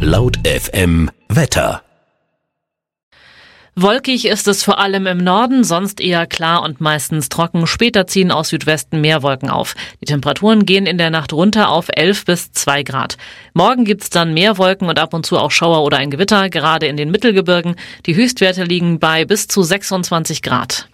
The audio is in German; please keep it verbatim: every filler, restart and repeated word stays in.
Laut F M Wetter. Wolkig ist es vor allem im Norden, sonst eher klar und meistens trocken. Später ziehen aus Südwesten mehr Wolken auf. Die Temperaturen gehen in der Nacht runter auf elf bis zwei Grad. Morgen gibt's dann mehr Wolken und ab und zu auch Schauer oder ein Gewitter, gerade in den Mittelgebirgen. Die Höchstwerte liegen bei bis zu sechsundzwanzig Grad.